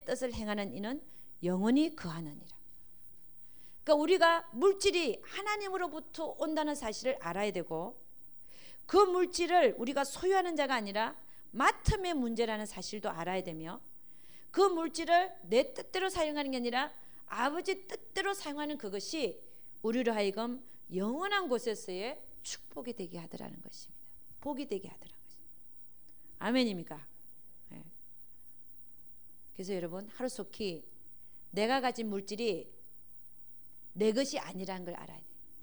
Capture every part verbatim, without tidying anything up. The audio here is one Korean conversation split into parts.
뜻을 행하는 이는 영원히 거하느니라. 그러니까 우리가 물질이 하나님으로부터 온다는 사실을 알아야 되고, 그 물질을 우리가 소유하는 자가 아니라 맡음의 문제라는 사실도 알아야 되며, 그 물질을 내 뜻대로 사용하는 게 아니라 아버지 뜻대로 사용하는 그것이 우리로 하여금 영원한 곳에서의 축복이 되게 하더라는 것입니다. 복이 되게 하더라는 것입니다. 아멘입니까? 네. 그래서 여러분, 하루속히 내가 가진 물질이 내 것이 아니라는 걸 알아야 돼요.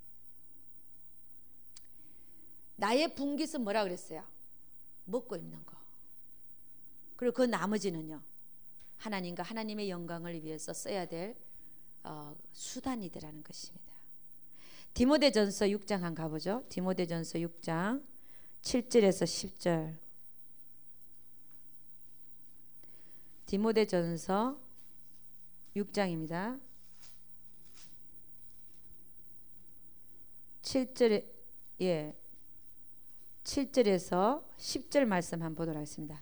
나의 분깃은 뭐라 그랬어요? 먹고 입는 거. 그리고 그 나머지는요, 하나님과 하나님의 영광을 위해서 써야 될 어, 수단이더라는 것입니다. 디모데전서 육 장 한번 가보죠. 디모데전서 육 장 칠 절에서 십 절. 디모데전서 육 장입니다. 칠 절에, 예, 칠 절에서 십 절 말씀 한번 보도록 하겠습니다.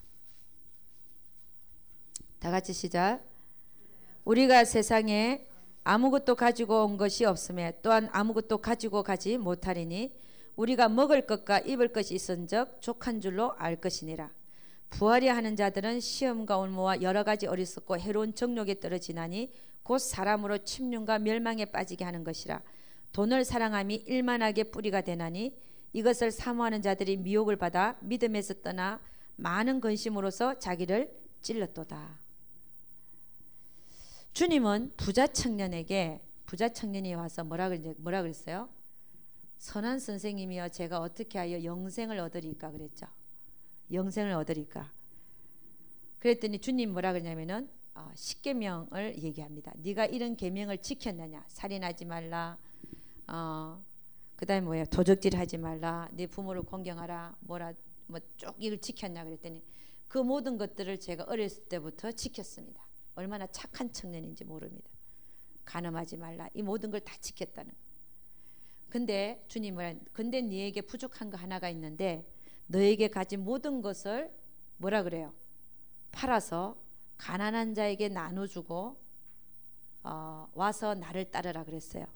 다 같이 시작. 우리가 세상에 아무것도 가지고 온 것이 없음에 또한 아무것도 가지고 가지 못하리니 우리가 먹을 것과 입을 것이 있은즉 족한 줄로 알 것이니라. 부활이야 하는 자들은 시험과 올무와 여러 가지 어리석고 해로운 정욕에 떨어지나니 곧 사람으로 침륜과 멸망에 빠지게 하는 것이라. 돈을 사랑함이 일만하게 뿌리가 되나니 이것을 사모하는 자들이 미혹을 받아 믿음에서 떠나 많은 근심으로서 자기를 찔렀도다. 주님은 부자 청년에게, 부자 청년이 와서 뭐라 그랬, 뭐라 그랬어요? 선한 선생님이여, 제가 어떻게 하여 영생을 얻으리까 그랬죠. 영생을 얻으리까. 그랬더니 주님 뭐라 그러냐면은 어, 십계명을 얘기합니다. 네가 이런 계명을 지켰느냐? 살인하지 말라. 어, 그다음에 뭐예요? 도적질하지 말라. 네 부모를 공경하라. 뭐라 뭐 쭉 이걸 지켰냐 그랬더니 그 모든 것들을 제가 어렸을 때부터 지켰습니다. 얼마나 착한 청년인지 모릅니다. 간음하지 말라. 이 모든 걸 다 지켰다는. 근데 주님은 근데 네에게 부족한 거 하나가 있는데 너에게 가진 모든 것을 뭐라 그래요? 팔아서 가난한 자에게 나눠주고 어, 와서 나를 따르라 그랬어요.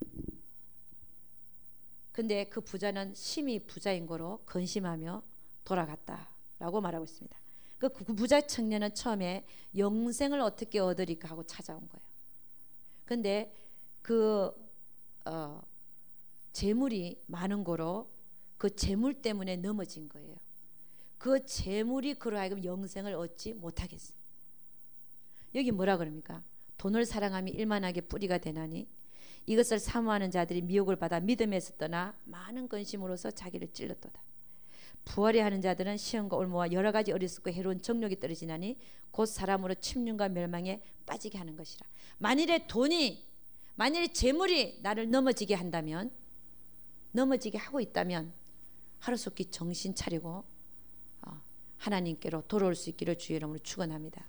근데 그 부자는 심히 부자인 거로 근심하며 돌아갔다라고 말하고 있습니다. 그 부자 청년은 처음에 영생을 어떻게 얻으리까 하고 찾아온 거예요. 근데 그 어, 재물이 많은 거로 그 재물 때문에 넘어진 거예요. 그 재물이 그로 하여금 영생을 얻지 못하겠어요. 여기 뭐라 그럽니까? 돈을 사랑함이 일만하게 뿌리가 되나니 이것을 사모하는 자들이 미혹을 받아 믿음에서 떠나 많은 근심으로서 자기를 찔렀도다. 부활이 하는 자들은 시험과 올무와 여러 가지 어리석고 해로운 정욕이 떨어지나니 곧 사람으로 침륜과 멸망에 빠지게 하는 것이라. 만일에 돈이, 만일에 재물이 나를 넘어지게 한다면, 넘어지게 하고 있다면 하루속히 정신 차리고 하나님께로 돌아올 수 있기를 주의 이름으로 축원합니다.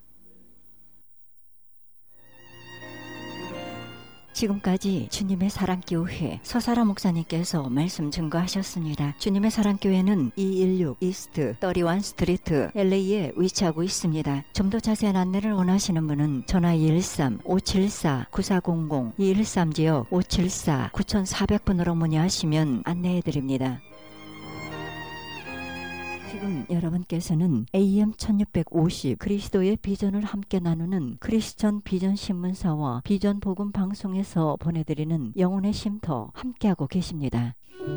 지금까지 주님의 사랑교회 서사라 목사님께서 말씀 증거하셨습니다. 주님의 사랑교회는 이백십육 이스트 삼십일 스트리트 엘에이에 위치하고 있습니다. 좀 더 자세한 안내를 원하시는 분은 전화 이일삼 오칠사 구사공공 이일삼 지역 오칠사 구사공공 번으로 문의하시면 안내해드립니다. 지금 여러분께서는 에이엠 천육백오십 그리스도의 비전을 함께 나누는 크리스천 비전 신문사와 비전 복음 방송에서 보내드리는 영혼의 쉼터 함께하고 계십니다.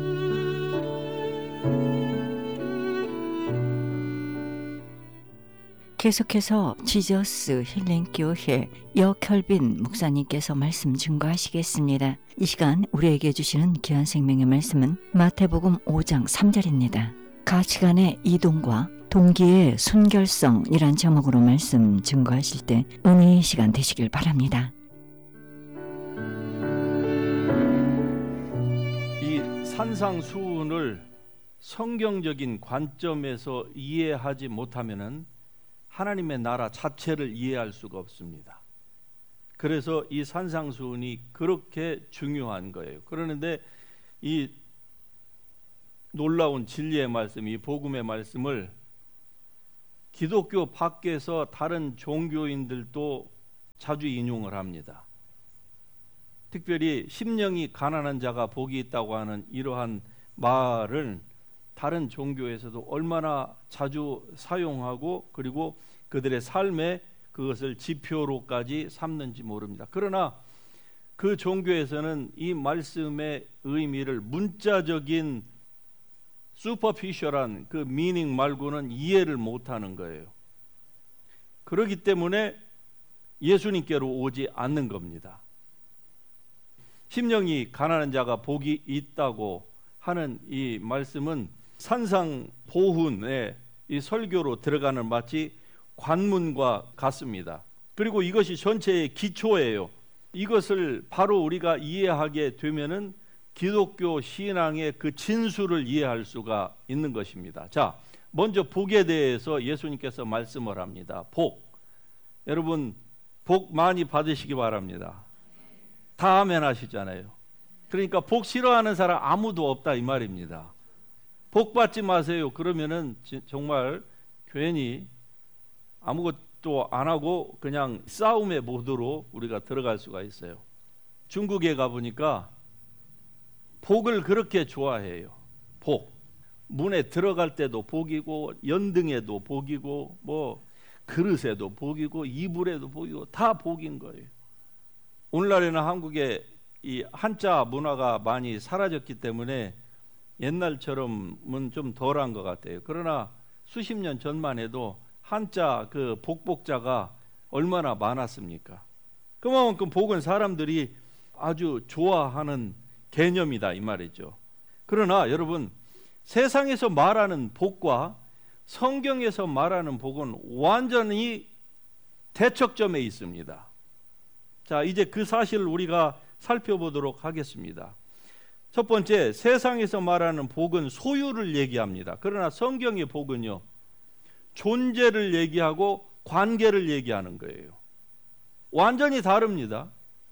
계속해서 지저스 힐링교회 여켈빈 목사님께서 말씀 증거하시겠습니다. 이 시간 우리에게 주시는 귀한 생명의 말씀은 마태복음 오 장 삼 절입니다. 가치관의 이동과 동기의 순결성이란 제목으로 말씀 증거하실 때 은혜의 시간 되시길 바랍니다. 이 산상수훈을 성경적인 관점에서 이해하지 못하면은 하나님의 나라 자체를 이해할 수가 없습니다. 그래서 이 산상수훈이 그렇게 중요한 거예요. 그러는데 이 놀라운 진리의 말씀, 이 복음의 말씀을 기독교 밖에서 다른 종교인들도 자주 인용을 합니다. 특별히 심령이 가난한 자가 복이 있다고 하는 이러한 말을 다른 종교에서도 얼마나 자주 사용하고 그리고 그들의 삶에 그것을 지표로까지 삼는지 모릅니다. 그러나 그 종교에서는 이 말씀의 의미를 문자적인 슈퍼피셜한 그 미닝 말고는 이해를 못하는 거예요. 그렇기 때문에 예수님께로 오지 않는 겁니다. 심령이 가난한 자가 복이 있다고 하는 이 말씀은 산상보훈의 이 설교로 들어가는 마치 관문과 같습니다. 그리고 이것이 전체의 기초예요. 이것을 바로 우리가 이해하게 되면은 기독교 신앙의 그 진수를 이해할 수가 있는 것입니다. 자, 먼저 복에 대해서 예수님께서 말씀을 합니다. 복. 여러분, 복 많이 받으시기 바랍니다. 다 아멘 하시잖아요. 그러니까 복 싫어하는 사람 아무도 없다 이 말입니다. 복 받지 마세요. 그러면은 정말 괜히 아무것도 안 하고 그냥 싸움의 모드로 우리가 들어갈 수가 있어요. 중국에 가보니까 복을 그렇게 좋아해요. 복. 문에 들어갈 때도 복이고 연등에도 복이고 뭐 그릇에도 복이고 이불에도 복이고 다 복인 거예요. 오늘날에는 한국에 이 한자 문화가 많이 사라졌기 때문에 옛날처럼은 좀 덜한 것 같아요. 그러나 수십 년 전만 해도 한자 그 복복자가 얼마나 많았습니까? 그만큼 복은 사람들이 아주 좋아하는 개념이다 이 말이죠. 그러나 여러분, 세상에서 말하는 복과 성경에서 말하는 복은 완전히 대척점에 있습니다. 자, 이제 그 사실을 우리가 살펴보도록 하겠습니다. 첫 번째, 세상에서 말하는 복은 소유를 얘기합니다. 그러나 성경의 복은요, 존재를 얘기하고 관계를 얘기하는 거예요. 완전히 다릅니다.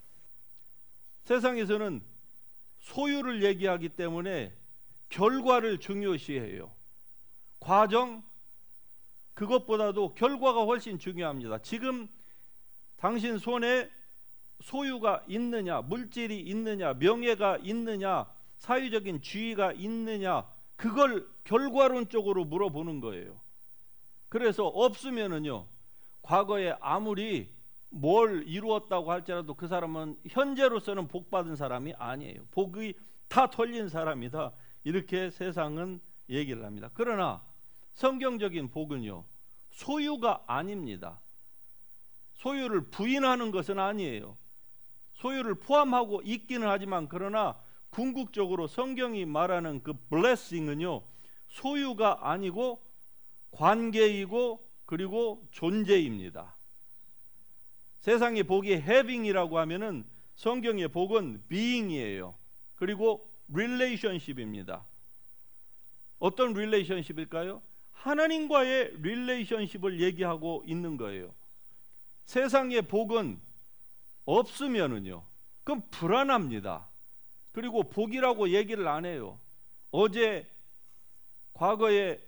세상에서는 소유를 얘기하기 때문에 결과를 중요시해요. 과정, 그것보다도 결과가 훨씬 중요합니다. 지금 당신 손에 소유가 있느냐, 물질이 있느냐, 명예가 있느냐, 사회적인 지위가 있느냐, 그걸 결과론적으로 물어보는 거예요. 그래서 없으면은요, 과거에 아무리 뭘 이루었다고 할지라도 그 사람은 현재로서는 복 받은 사람이 아니에요. 복이 다 털린 사람이다. 이렇게 세상은 얘기를 합니다. 그러나 성경적인 복은요, 소유가 아닙니다. 소유를 부인하는 것은 아니에요. 소유를 포함하고 있기는 하지만 그러나 궁극적으로 성경이 말하는 그 blessing은요, 소유가 아니고 관계이고 그리고 존재입니다. 세상의 복이 having이라고 하면은 성경의 복은 being이에요. 그리고 relationship입니다. 어떤 relationship일까요? 하나님과의 relationship을 얘기하고 있는 거예요. 세상의 복은 없으면은요, 그럼 불안합니다. 그리고 복이라고 얘기를 안 해요. 어제 과거에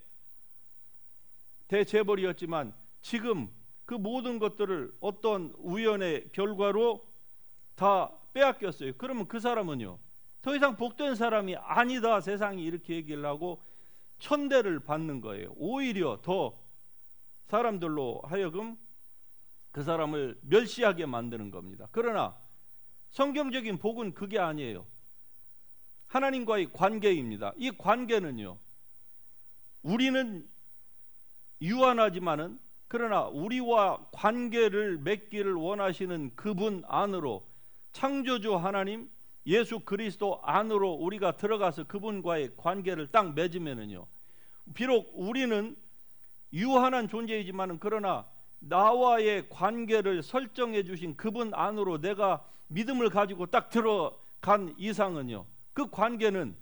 대재벌이었지만 지금 그 모든 것들을 어떤 우연의 결과로 다 빼앗겼어요. 그러면 그 사람은요, 더 이상 복된 사람이 아니다. 세상이 이렇게 얘기를 하고 천대를 받는 거예요. 오히려 더 사람들로 하여금 그 사람을 멸시하게 만드는 겁니다. 그러나 성경적인 복은 그게 아니에요. 하나님과의 관계입니다. 이 관계는요, 우리는 유한하지만은 그러나 우리와 관계를 맺기를 원하시는 그분 안으로, 창조주 하나님 예수 그리스도 안으로 우리가 들어가서 그분과의 관계를 딱 맺으면은요, 비록 우리는 유한한 존재이지만은 그러나 나와의 관계를 설정해 주신 그분 안으로 내가 믿음을 가지고 딱 들어간 이상은요, 그 관계는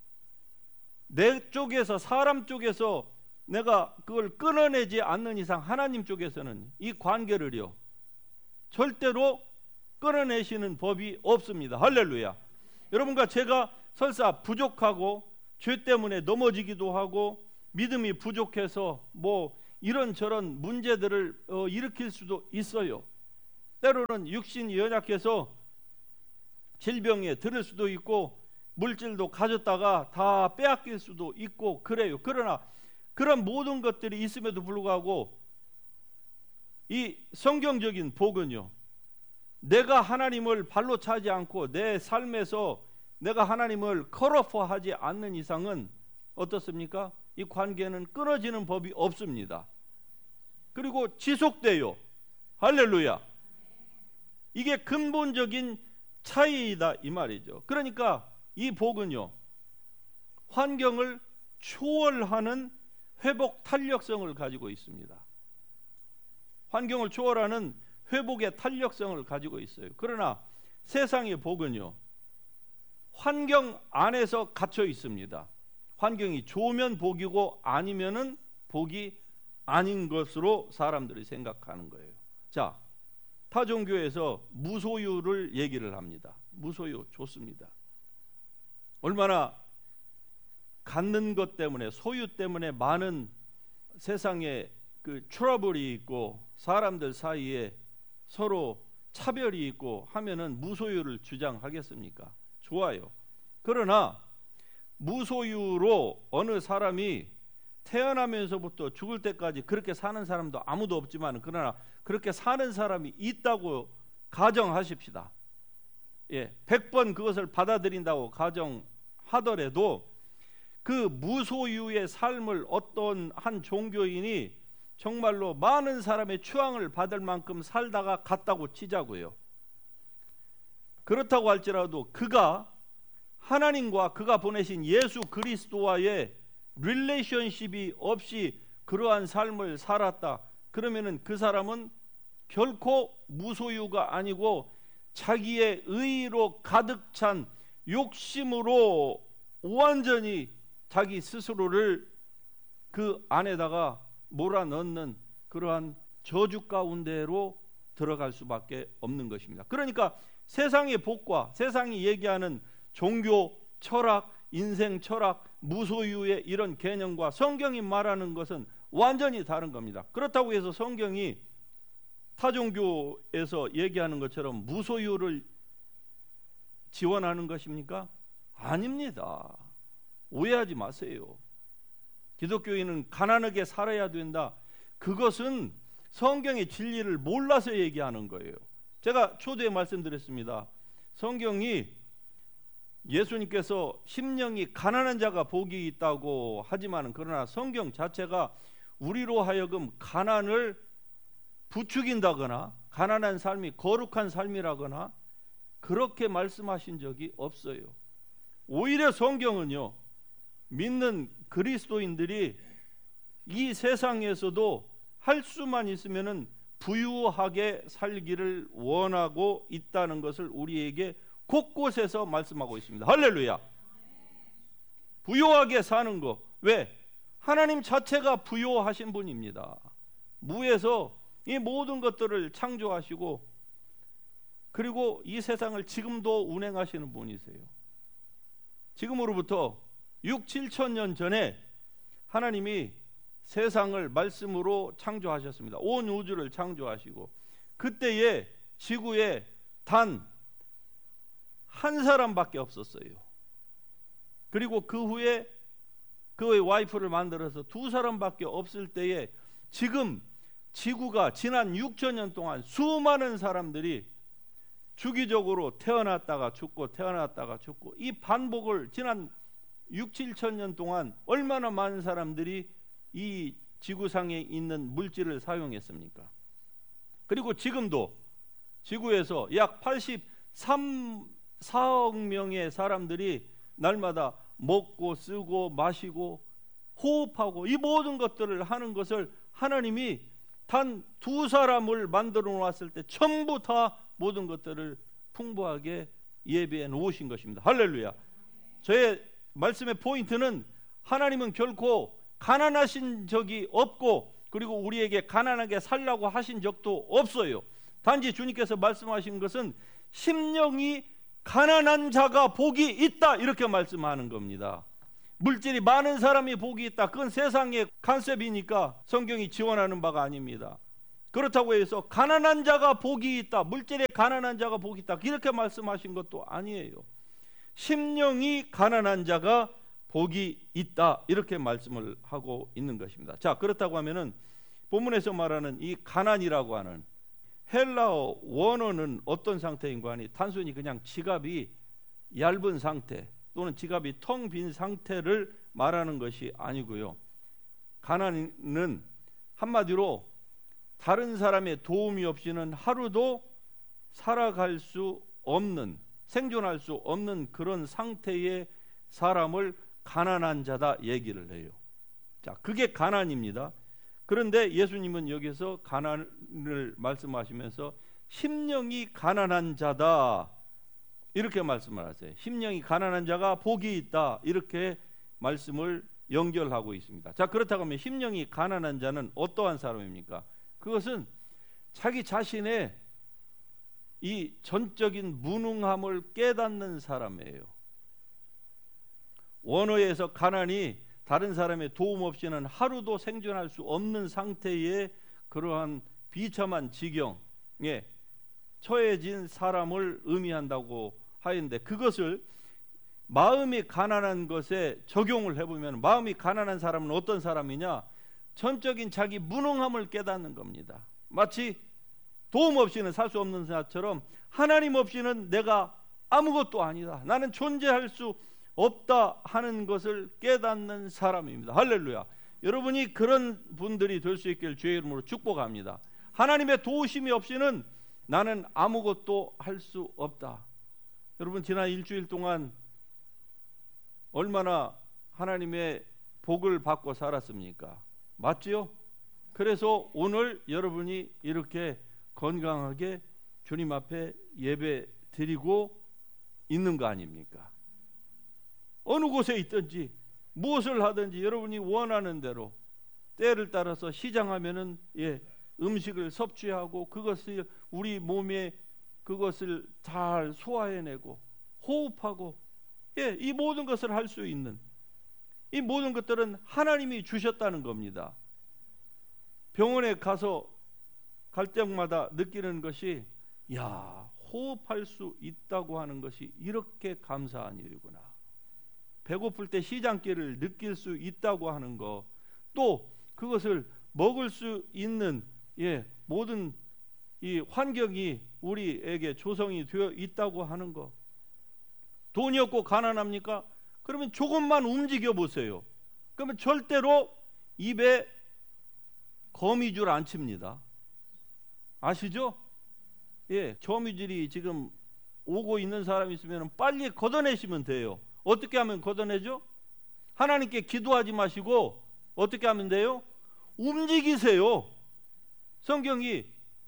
내 쪽에서, 사람 쪽에서 내가 그걸 끊어내지 않는 이상 하나님 쪽에서는 이 관계를요, 절대로 끊어내시는 법이 없습니다. 할렐루야. 여러분과 제가 설사 부족하고 죄 때문에 넘어지기도 하고 믿음이 부족해서 뭐 이런저런 문제들을 어, 일으킬 수도 있어요. 때로는 육신이 연약해서 질병에 들을 수도 있고 물질도 가졌다가 다 빼앗길 수도 있고 그래요. 그러나 그런 모든 것들이 있음에도 불구하고 이 성경적인 복은요, 내가 하나님을 발로 차지 않고 내 삶에서 내가 하나님을 컷오프하지 않는 이상은 어떻습니까? 이 관계는 끊어지는 법이 없습니다. 그리고 지속돼요. 할렐루야. 이게 근본적인 차이다 이 말이죠. 그러니까 이 복은요, 환경을 초월하는 회복 탄력성을 가지고 있습니다. 환경을 초월하는 회복의 탄력성을 가지고 있어요. 그러나 세상의 복은요, 환경 안에서 갇혀 있습니다. 환경이 좋으면 복이고 아니면은 복이 아닌 것으로 사람들이 생각하는 거예요. 자, 타종교에서 무소유를 얘기를 합니다. 무소유 좋습니다. 얼마나 갖는 것 때문에, 소유 때문에 많은 세상에 그 트러블이 있고 사람들 사이에 서로 차별이 있고 하면은 무소유를 주장하겠습니까? 좋아요. 그러나 무소유로 어느 사람이 태어나면서부터 죽을 때까지 그렇게 사는 사람도 아무도 없지만, 그러나 그렇게 사는 사람이 있다고 가정하십시다. 예, 백 번 그것을 받아들인다고 가정하더라도 그 무소유의 삶을 어떤 한 종교인이 정말로 많은 사람의 추앙을 받을 만큼 살다가 갔다고 치자고요. 그렇다고 할지라도 그가 하나님과 그가 보내신 예수 그리스도와의 릴레이션십이 없이 그러한 삶을 살았다. 그러면은 그 사람은 결코 무소유가 아니고 자기의 의로 가득 찬 욕심으로 완전히 자기 스스로를 그 안에다가 몰아넣는 그러한 저주 가운데로 들어갈 수밖에 없는 것입니다. 그러니까 세상의 복과 세상이 얘기하는 종교, 철학, 인생 철학, 무소유의 이런 개념과 성경이 말하는 것은 완전히 다른 겁니다. 그렇다고 해서 성경이 타종교에서 얘기하는 것처럼 무소유를 지원하는 것입니까? 아닙니다. 오해하지 마세요. 기독교인은 가난하게 살아야 된다. 그것은 성경의 진리를 몰라서 얘기하는 거예요. 제가 초대에 말씀드렸습니다. 성경이 예수님께서 심령이 가난한 자가 복이 있다고 하지만, 그러나 성경 자체가 우리로 하여금 가난을 부추긴다거나 가난한 삶이 거룩한 삶이라거나 그렇게 말씀하신 적이 없어요. 오히려 성경은요, 믿는 그리스도인들이 이 세상에서도 할 수만 있으면은 부유하게 살기를 원하고 있다는 것을 우리에게 곳곳에서 말씀하고 있습니다. 할렐루야. 부유하게 사는 거. 왜? 하나님 자체가 부유하신 분입니다. 무에서 이 모든 것들을 창조하시고 그리고 이 세상을 지금도 운행하시는 분이세요. 지금으로부터 육, 칠천 년 전에 하나님이 세상을 말씀으로 창조하셨습니다. 온 우주를 창조하시고 그때에 지구에 단 한 사람밖에 없었어요. 그리고 그 후에 그의 와이프를 만들어서 두 사람밖에 없을 때에 지금 지구가 지난 육천 년 동안 수많은 사람들이 주기적으로 태어났다가 죽고 태어났다가 죽고 이 반복을 지난 육, 칠천 년 동안 얼마나 많은 사람들이 이 지구상에 있는 물질을 사용했습니까? 그리고 지금도 지구에서 약 팔십삼, 사억 명의 사람들이 날마다 먹고 쓰고 마시고 호흡하고 이 모든 것들을 하는 것을 하나님이 단 두 사람을 만들어 놓았을 때 전부 다 모든 것들을 풍부하게 예비해 놓으신 것입니다. 할렐루야. 저의 말씀의 포인트는 하나님은 결코 가난하신 적이 없고 그리고 우리에게 가난하게 살라고 하신 적도 없어요. 단지 주님께서 말씀하신 것은 심령이 가난한 자가 복이 있다 이렇게 말씀하는 겁니다. 물질이 많은 사람이 복이 있다. 그건 세상의 컨셉이니까 성경이 지원하는 바가 아닙니다. 그렇다고 해서 가난한 자가 복이 있다, 물질에 가난한 자가 복이 있다, 이렇게 말씀하신 것도 아니에요. 심령이 가난한 자가 복이 있다, 이렇게 말씀을 하고 있는 것입니다. 자, 그렇다고 하면은 본문에서 말하는 이 가난이라고 하는 헬라어 원어는 어떤 상태인가 하니 단순히 그냥 지갑이 얇은 상태 또는 지갑이 텅 빈 상태를 말하는 것이 아니고요. 가난은 한마디로 다른 사람의 도움이 없이는 하루도 살아갈 수 없는, 생존할 수 없는 그런 상태의 사람을 가난한 자다 얘기를 해요. 자, 그게 가난입니다. 그런데 예수님은 여기서 가난을 말씀하시면서 심령이 가난한 자다, 이렇게 말씀을 하세요. 심령이 가난한 자가 복이 있다, 이렇게 말씀을 연결하고 있습니다. 자, 그렇다고 하면 심령이 가난한 자는 어떠한 사람입니까? 그것은 자기 자신의 이 전적인 무능함을 깨닫는 사람이에요. 원어에서 가난이 다른 사람의 도움 없이는 하루도 생존할 수 없는 상태의 그러한 비참한 지경에 처해진 사람을 의미한다고 하는데, 그것을 마음이 가난한 것에 적용을 해보면 마음이 가난한 사람은 어떤 사람이냐? 전적인 자기 무능함을 깨닫는 겁니다. 마치 도움 없이는 살 수 없는 자처럼 하나님 없이는 내가 아무것도 아니다, 나는 존재할 수 없다 하는 것을 깨닫는 사람입니다. 할렐루야. 여러분이 그런 분들이 될 수 있길 주의 이름으로 축복합니다. 하나님의 도우심이 없이는 나는 아무것도 할 수 없다. 여러분, 지난 일주일 동안 얼마나 하나님의 복을 받고 살았습니까? 맞지요? 그래서 오늘 여러분이 이렇게 건강하게 주님 앞에 예배 드리고 있는 거 아닙니까? 어느 곳에 있든지 무엇을 하든지 여러분이 원하는 대로 때를 따라서 시장하면은 예, 음식을 섭취하고 그것을 우리 몸에 그것을 잘 소화해내고 호흡하고, 예, 이 모든 것을 할 수 있는 이 모든 것들은 하나님이 주셨다는 겁니다. 병원에 가서 갈 때마다 느끼는 것이, 야, 호흡할 수 있다고 하는 것이 이렇게 감사한 일이구나. 배고플 때 시장길을 느낄 수 있다고 하는 것, 또 그것을 먹을 수 있는 예, 모든 이 환경이 우리에게 조성이 되어 있다고 하는 것. 돈이 없고 가난합니까? 그러면 조금만 움직여 보세요. 그러면 절대로 입에 거미줄 안 칩니다. 아시죠? 예, 거미줄이 지금 오고 있는 사람이 있으면 빨리 걷어내시면 돼요. 어떻게 하면 걷어내죠? 하나님께 기도하지 마시고 어떻게 하면 돼요? 움직이세요. 성경이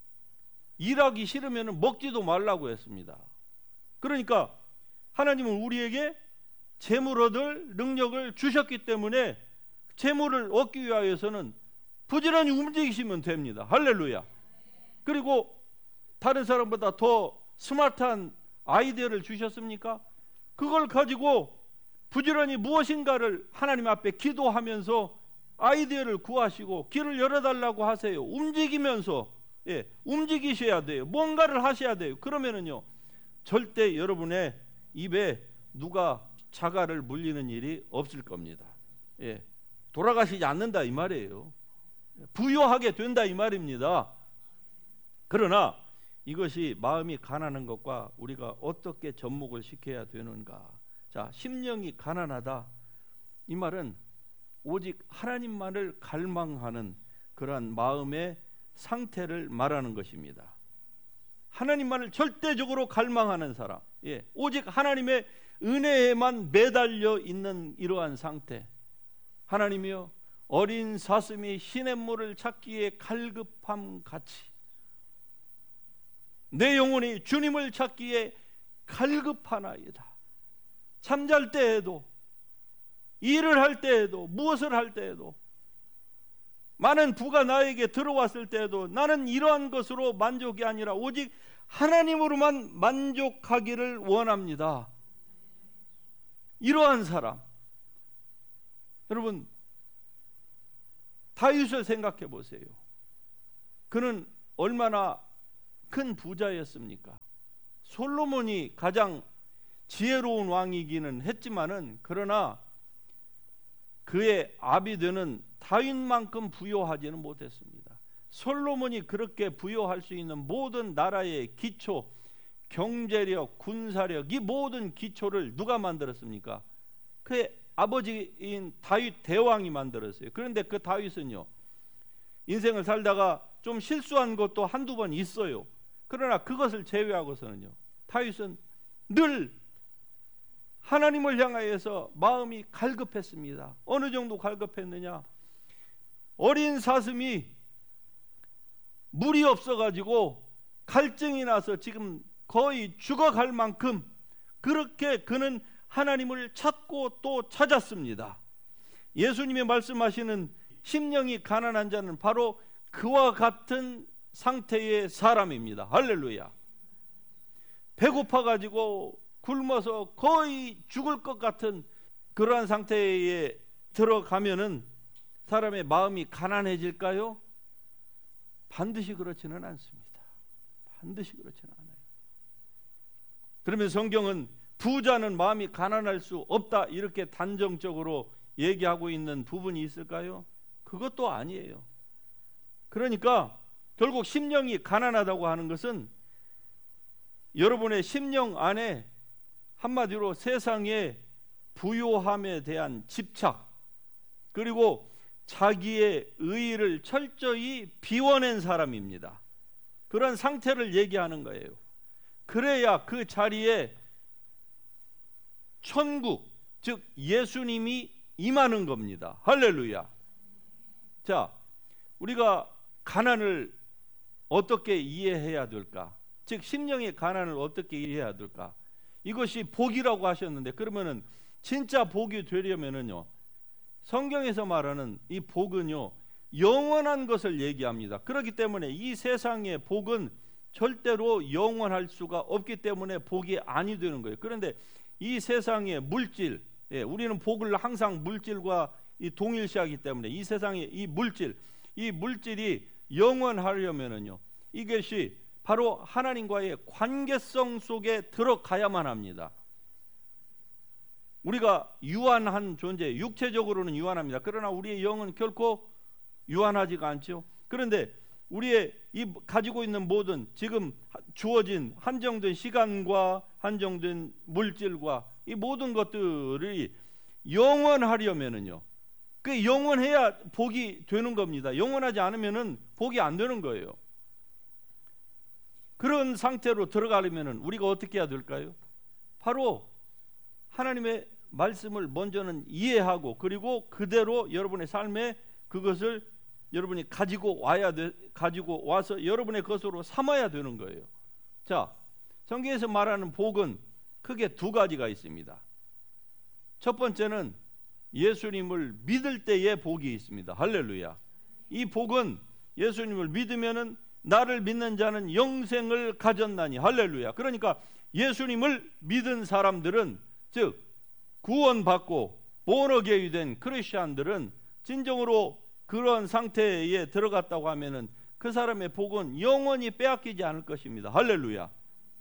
일하기 싫으면 먹지도 말라고 했습니다. 그러니까 하나님은 우리에게 재물 얻을 능력을 주셨기 때문에 재물을 얻기 위하여서는 부지런히 움직이시면 됩니다. 할렐루야. 그리고 다른 사람보다 더 스마트한 아이디어를 주셨습니까? 그걸 가지고 부지런히 무엇인가를 하나님 앞에 기도하면서 아이디어를 구하시고 길을 열어달라고 하세요. 움직이면서 예, 움직이셔야 돼요. 뭔가를 하셔야 돼요. 그러면은요, 절대 여러분의 입에 누가 자갈을 물리는 일이 없을 겁니다. 예, 돌아가시지 않는다 이 말이에요. 부유하게 된다 이 말입니다. 그러나 이것이 마음이 가난한 것과 우리가 어떻게 접목을 시켜야 되는가? 자, 심령이 가난하다, 이 말은 오직 하나님만을 갈망하는 그러한 마음의 상태를 말하는 것입니다. 하나님만을 절대적으로 갈망하는 사람, 예, 오직 하나님의 은혜에만 매달려 있는 이러한 상태. 하나님이여, 어린 사슴이 시냇물을 찾기에 갈급함 같이 내 영혼이 주님을 찾기에 갈급하나이다. 잠잘 때에도, 일을 할 때에도, 무엇을 할 때에도, 많은 부가 나에게 들어왔을 때에도 나는 이러한 것으로 만족이 아니라 오직 하나님으로만 만족하기를 원합니다. 이러한 사람, 여러분 다윗을 생각해 보세요. 그는 얼마나 큰 부자였습니까? 솔로몬이 가장 지혜로운 왕이기는 했지만은 그러나 그의 아비 되는 다윗만큼 부요하지는 못했습니다. 솔로몬이 그렇게 부요할 수 있는 모든 나라의 기초, 경제력, 군사력, 이 모든 기초를 누가 만들었습니까? 그의 아버지인 다윗 대왕이 만들었어요. 그런데 그 다윗은요, 인생을 살다가 좀 실수한 것도 한두 번 있어요. 그러나 그것을 제외하고서는요, 다윗은 늘 하나님을 향하여서 마음이 갈급했습니다. 어느 정도 갈급했느냐? 어린 사슴이 물이 없어가지고 갈증이 나서 지금 거의 죽어갈 만큼 그렇게 그는 하나님을 찾고 또 찾았습니다. 예수님이 말씀하시는 심령이 가난한 자는 바로 그와 같은 상태의 사람입니다. 할렐루야. 배고파가지고 굶어서 거의 죽을 것 같은 그러한 상태에 들어가면은 사람의 마음이 가난해질까요? 반드시 그렇지는 않습니다. 반드시 그렇지는 않아요. 그러면 성경은 부자는 마음이 가난할 수 없다 이렇게 단정적으로 얘기하고 있는 부분이 있을까요? 그것도 아니에요. 그러니까 결국 심령이 가난하다고 하는 것은 여러분의 심령 안에 한마디로 세상의 부요함에 대한 집착, 그리고 자기의 의의를 철저히 비워낸 사람입니다. 그런 상태를 얘기하는 거예요. 그래야 그 자리에 천국, 즉 예수님이 임하는 겁니다. 할렐루야. 자, 우리가 가난을 어떻게 이해해야 될까? 즉 심령의 가난을 어떻게 이해해야 될까? 이것이 복이라고 하셨는데, 그러면은 진짜 복이 되려면은요, 성경에서 말하는 이 복은요, 영원한 것을 얘기합니다. 그렇기 때문에 이 세상의 복은 절대로 영원할 수가 없기 때문에 복이 아니 되는 거예요. 그런데 이 세상의 물질, 예, 우리는 복을 항상 물질과 이 동일시하기 때문에 이 세상의 이 물질, 이 물질이 영원하려면은요, 이것이 바로 하나님과의 관계성 속에 들어가야만 합니다. 우리가 유한한 존재, 육체적으로는 유한합니다. 그러나 우리의 영은 결코 유한하지가 않죠. 그런데 우리의 이 가지고 있는 모든 지금 주어진 한정된 시간과 한정된 물질과 이 모든 것들이 영원하려면은요, 그 영원해야 복이 되는 겁니다. 영원하지 않으면은 복이 안 되는 거예요. 그런 상태로 들어가려면은 우리가 어떻게 해야 될까요? 바로 하나님의 말씀을 먼저는 이해하고, 그리고 그대로 여러분의 삶에 그것을 여러분이 가지고 와야 돼, 가지고 와서 여러분의 것으로 삼아야 되는 거예요. 자, 성경에서 말하는 복은 크게 두 가지가 있습니다. 첫 번째는 예수님을 믿을 때의 복이 있습니다. 할렐루야. 이 복은 예수님을 믿으면은 나를 믿는 자는 영생을 가졌나니. 할렐루야. 그러니까 예수님을 믿은 사람들은, 즉 구원받고 본어게이 된 크리스천들은 진정으로 그런 상태에 들어갔다고 하면은 그 사람의 복은 영원히 빼앗기지 않을 것입니다. 할렐루야.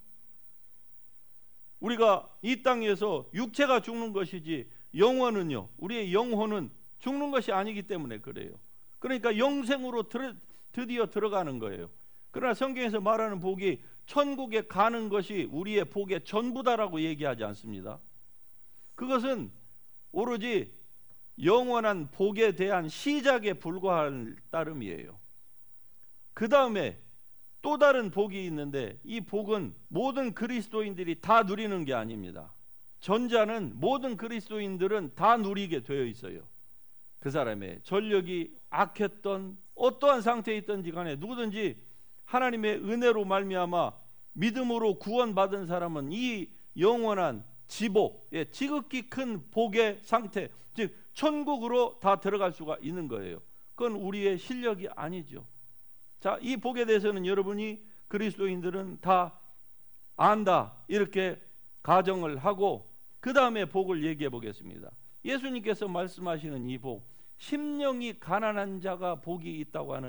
우리가 이 땅에서 육체가 죽는 것이지 영혼은요, 우리의 영혼은 죽는 것이 아니기 때문에 그래요. 그러니까 영생으로 들, 드디어 들어가는 거예요. 그러나 성경에서 말하는 복이 천국에 가는 것이 우리의 복의 전부다라고 얘기하지 않습니다. 그것은 오로지 영원한 복에 대한 시작에 불과할 따름이에요. 그 다음에 또 다른 복이 있는데, 이 복은 모든 그리스도인들이 다 누리는 게 아닙니다. 전자는 모든 그리스도인들은 다 누리게 되어 있어요. 그 사람의 전력이 악했던 어떠한 상태에 있든지 간에 누구든지 하나님의 은혜로 말미암아 믿음으로 구원받은 사람은 이 영원한 지복, 예, 지극히 큰 복의 상태, 즉 천국으로 다 들어갈 수가 있는 거예요. 그건 우리의 실력이 아니죠. 자, 이 복에 대해서는 여러분이 그리스도인들은 다 안다 이렇게 가정을 하고, 그 다음에 복을 얘기해 보겠습니다. 예수님께서 말씀하시는 이 복, 심령이 가난한 자가 복이 있다고 하는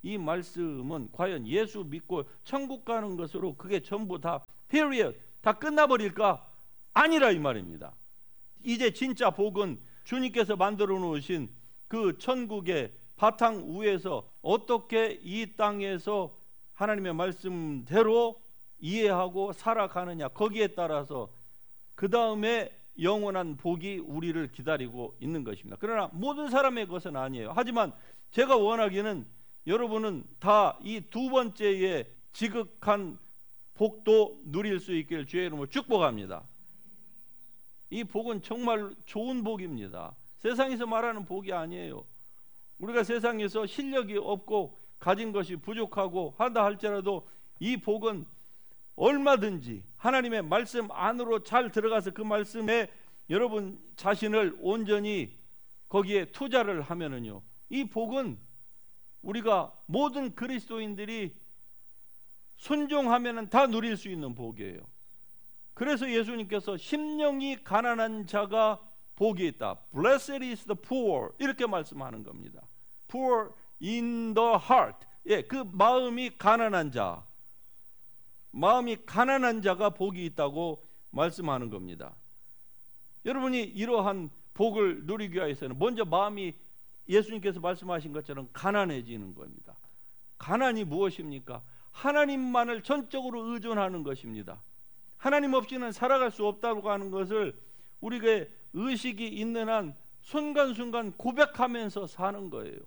이 말씀은 과연 예수 믿고 천국 가는 것으로 그게 전부 다 period 다 끝나버릴까? 아니라 이 말입니다. 이제 진짜 복은 주님께서 만들어 놓으신 그 천국의 바탕 위에서 어떻게 이 땅에서 하나님의 말씀대로 이해하고 살아가느냐, 거기에 따라서 그 다음에 영원한 복이 우리를 기다리고 있는 것입니다. 그러나 모든 사람의 것은 아니에요. 하지만 제가 원하기는 여러분은 다 이 두 번째의 지극한 복도 누릴 수 있기를 주의 이름으로 축복합니다. 이 복은 정말 좋은 복입니다. 세상에서 말하는 복이 아니에요. 우리가 세상에서 실력이 없고 가진 것이 부족하고 한다 할지라도 이 복은 얼마든지 하나님의 말씀 안으로 잘 들어가서 그 말씀에 여러분 자신을 온전히 거기에 투자를 하면은요, 이 복은 우리가 모든 그리스도인들이 순종하면은 다 누릴 수 있는 복이에요. 그래서 예수님께서 심령이 가난한 자가 복이 있다. Blessed is the poor, 이렇게 말씀하는 겁니다. Poor in the heart. 예, 그 마음이 가난한 자, 마음이 가난한 자가 복이 있다고 말씀하는 겁니다. 여러분이 이러한 복을 누리기 위해서는 먼저 마음이 예수님께서 말씀하신 것처럼 가난해지는 겁니다. 가난이 무엇입니까? 하나님만을 전적으로 의존하는 것입니다. 하나님 없이는 살아갈 수 없다고 하는 것을 우리가 의식이 있는 한 순간순간 고백하면서 사는 거예요.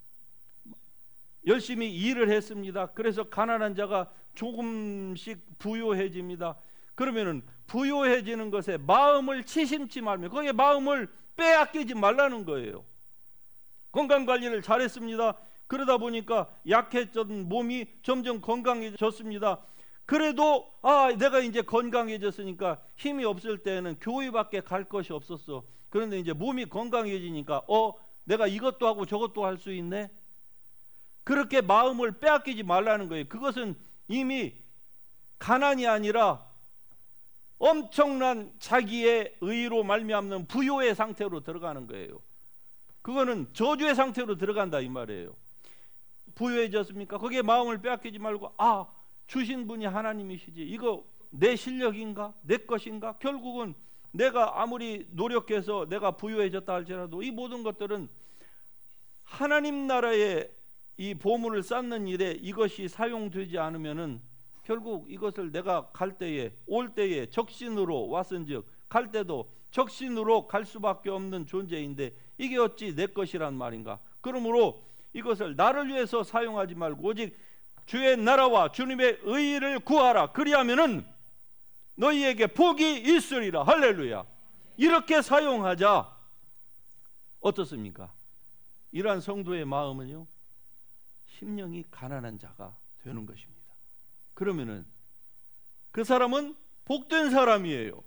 열심히 일을 했습니다. 그래서 가난한 자가 조금씩 부유해집니다. 그러면은 부유해지는 것에 마음을 치심치 말며 거기에 마음을 빼앗기지 말라는 거예요. 건강관리를 잘했습니다. 그러다 보니까 약해졌던 몸이 점점 건강해졌습니다. 그래도 아 내가 이제 건강해졌으니까 힘이 없을 때는 교회밖에 갈 것이 없었어. 그런데 이제 몸이 건강해지니까 어 내가 이것도 하고 저것도 할 수 있네. 그렇게 마음을 빼앗기지 말라는 거예요. 그것은 이미 가난이 아니라 엄청난 자기의 의로 말미암는 부요의 상태로 들어가는 거예요. 그거는 저주의 상태로 들어간다 이 말이에요. 부유해졌습니까? 거기에 마음을 빼앗기지 말고 아 주신 분이 하나님이시지, 이거 내 실력인가? 내 것인가? 결국은 내가 아무리 노력해서 내가 부유해졌다 할지라도 이 모든 것들은 하나님 나라의 이 보물을 쌓는 일에 이것이 사용되지 않으면은 결국 이것을 내가 갈 때에 올 때에 적신으로 왔은즉 갈 때도 적신으로 갈 수밖에 없는 존재인데 이게 어찌 내 것이란 말인가? 그러므로 이것을 나를 위해서 사용하지 말고 오직 주의 나라와 주님의 의를 구하라. 그리하면은 너희에게 복이 있으리라. 할렐루야. 이렇게 사용하자. 어떻습니까? 이러한 성도의 마음은요, 심령이 가난한 자가 되는 것입니다. 그러면은 그 사람은 복된 사람이에요.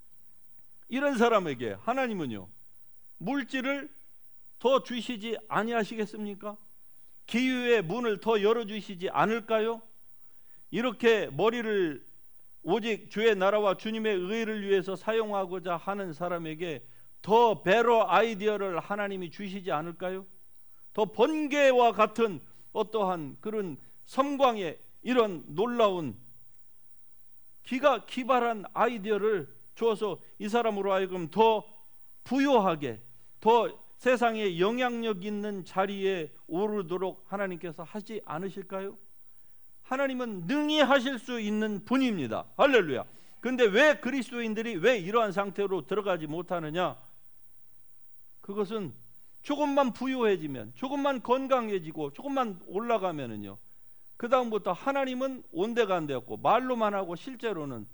이런 사람에게 하나님은요 물질을 더 주시지 아니하시겠습니까? 기회의 문을 더 열어주시지 않을까요? 이렇게 머리를 오직 주의 나라와 주님의 의를 위해서 사용하고자 하는 사람에게 더 베러 아이디어를 하나님이 주시지 않을까요? 더 번개와 같은 어떠한 그런 섬광의 이런 놀라운 기가 기발한 아이디어를 주어서 이 사람으로 하여금 더 부유하게, 더 세상에 영향력 있는 자리에 오르도록 하나님께서 하지 않으실까요? 하나님은 능히 하실 수 있는 분입니다. 할렐루야. 그런데 왜 그리스도인들이 왜 이러한 상태로 들어가지 못하느냐? 그것은 조금만 부유해지면, 조금만 건강해지고 조금만 올라가면은요, 그 다음부터 하나님은 온데간데없고 말로만 하고 실제로는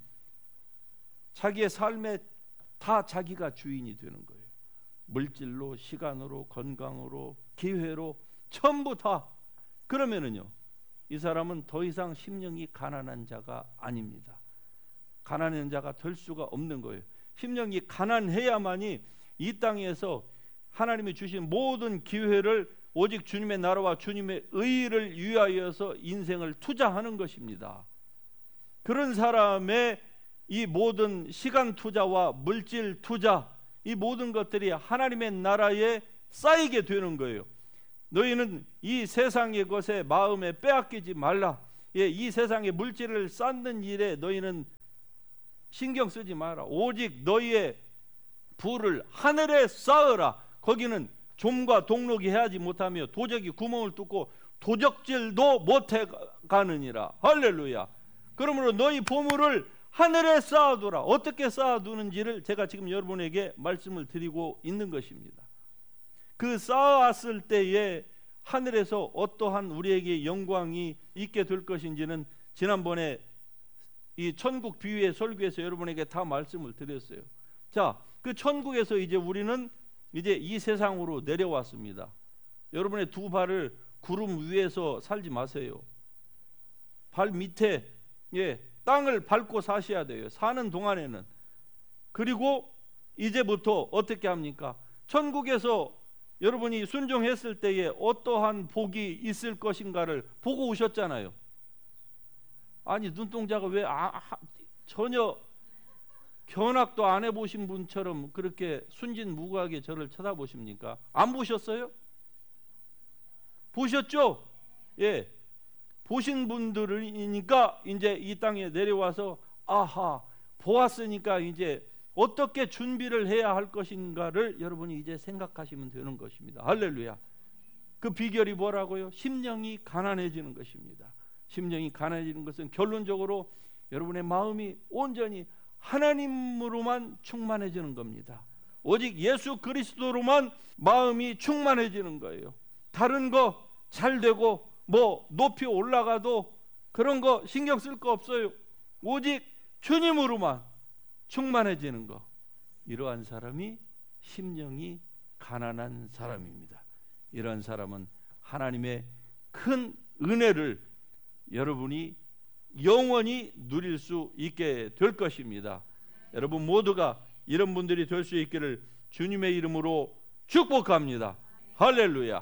자기의 삶에 다 자기가 주인이 되는 거예요. 물질로, 시간으로, 건강으로, 기회로 전부 다. 그러면은요 이 사람은 더 이상 심령이 가난한 자가 아닙니다. 가난한 자가 될 수가 없는 거예요. 심령이 가난해야만이 이 땅에서 하나님이 주신 모든 기회를 오직 주님의 나라와 주님의 의를 위하여서 인생을 투자하는 것입니다. 그런 사람의 이 모든 시간 투자와 물질 투자, 이 모든 것들이 하나님의 나라에 쌓이게 되는 거예요. 너희는 이 세상의 것에 마음에 빼앗기지 말라. 예, 이 세상의 물질을 쌓는 일에 너희는 신경 쓰지 마라. 오직 너희의 부를 하늘에 쌓으라. 거기는 좀과 동록이 해하지 못하며 도적이 구멍을 뚫고 도적질도 못해 가느니라. 할렐루야. 그러므로 너희 보물을 하늘에 쌓아두라. 어떻게 쌓아두는지를 제가 지금 여러분에게 말씀을 드리고 있는 것입니다. 그 쌓아왔을 때에 하늘에서 어떠한 우리에게 영광이 있게 될 것인지는 지난번에 이 천국 비유의 설교에서 여러분에게 다 말씀을 드렸어요. 자, 그 천국에서 이제 우리는 이제 이 세상으로 내려왔습니다. 여러분의 두 발을 구름 위에서 살지 마세요. 발 밑에 예, 땅을 밟고 사셔야 돼요. 사는 동안에는. 그리고 이제부터 어떻게 합니까? 천국에서 여러분이 순종했을 때에 어떠한 복이 있을 것인가를 보고 오셨잖아요. 아니, 눈동자가 왜 아, 아, 전혀 견학도 안 해보신 분처럼 그렇게 순진무구하게 저를 쳐다보십니까? 안 보셨어요? 보셨죠? 예, 보신 분들이니까 이제 이 땅에 내려와서 아하, 보았으니까 이제 어떻게 준비를 해야 할 것인가를 여러분이 이제 생각하시면 되는 것입니다. 할렐루야. 그 비결이 뭐라고요? 심령이 가난해지는 것입니다. 심령이 가난해지는 것은 결론적으로 여러분의 마음이 온전히 하나님으로만 충만해지는 겁니다. 오직 예수 그리스도로만 마음이 충만해지는 거예요. 다른 거 잘 되고 뭐 높이 올라가도 그런 거 신경 쓸 거 없어요. 오직 주님으로만 충만해지는 거. 이러한 사람이 심령이 가난한 사람입니다. 이러한 사람은 하나님의 큰 은혜를 여러분이 영원히 누릴 수 있게 될 것입니다. 여러분 모두가 이런 분들이 될 수 있기를 주님의 이름으로 축복합니다. 할렐루야.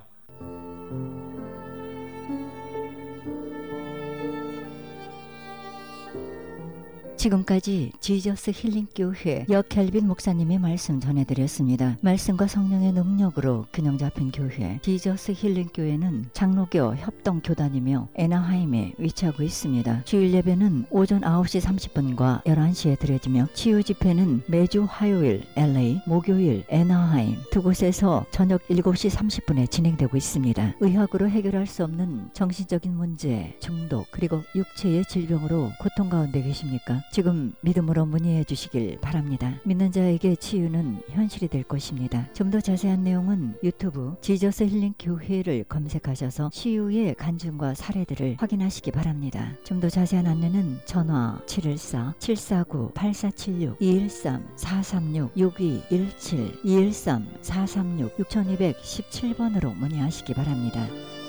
지금까지 지저스 힐링교회 역켈빈 목사님의 말씀 전해드렸습니다. 말씀과 성령의 능력으로 균형 잡힌 교회 지저스 힐링교회는 장로교 협동교단이며 애나하임에 위치하고 있습니다. 주일 예배는 오전 아홉 시 삼십 분과 열한 시에 드려지며 치유 집회는 매주 화요일 엘에이, 목요일 애나하임 두 곳에서 저녁 일곱 시 삼십 분에 진행되고 있습니다. 의학으로 해결할 수 없는 정신적인 문제, 중독, 그리고 육체의 질병으로 고통 가운데 계십니까? 지금 믿음으로 문의해 주시길 바랍니다. 믿는 자에게 치유는 현실이 될 것입니다. 좀 더 자세한 내용은 유튜브 지저스 힐링 교회를 검색하셔서 치유의 간증과 사례들을 확인하시기 바랍니다. 좀 더 자세한 안내는 전화 칠일사 칠사구 팔사칠육 이일삼 사삼육 육이일칠 이일삼 사삼육 육이일칠 번으로 문의하시기 바랍니다.